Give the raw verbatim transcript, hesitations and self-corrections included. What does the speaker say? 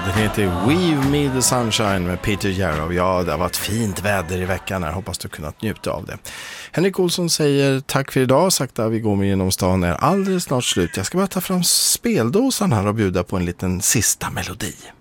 Den heter Weave Me the Sunshine med Peter Jarrow. Ja, det har varit fint väder i veckan här. Hoppas du kunnat njuta av det. Henrik Olsson säger tack för idag. Sakta vi går med genom stan är alldeles snart slut. Jag ska bara ta fram speldåsan här och bjuda på en liten sista melodi.